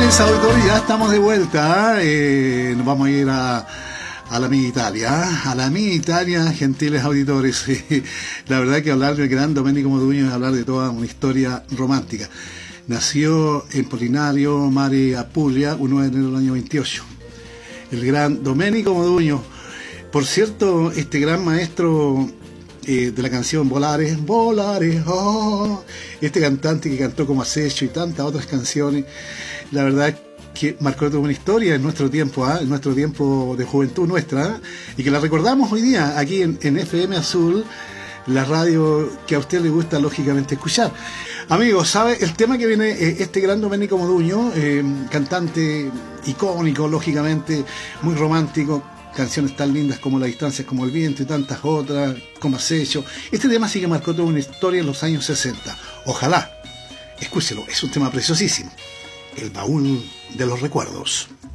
mis auditores, ya estamos de vuelta. Nos vamos a ir a la Mini Italia. A la Mini Italia, gentiles auditores. La verdad que hablar del gran Domenico Modugno es hablar de toda una historia romántica. Nació en Polinario, Mare Apulia, un 9 de enero del año 28. El gran Domenico Modugno. Por cierto, este gran maestro de la canción Volare, Volare, oh, este cantante que cantó como Acecho y tantas otras canciones, la verdad que marcó toda una historia en nuestro tiempo, en nuestro tiempo de juventud nuestra, y que la recordamos hoy día aquí en FM Azul, la radio que a usted le gusta lógicamente escuchar. Amigos, ¿sabe? El tema que viene, este gran Domenico Modugno, cantante icónico, lógicamente, muy romántico, canciones tan lindas como La distancia es como el viento y tantas otras, como Acecho. Este tema sí que marcó toda una historia en los años 60. Ojalá, escúchelo, es un tema preciosísimo. El baúl de los recuerdos.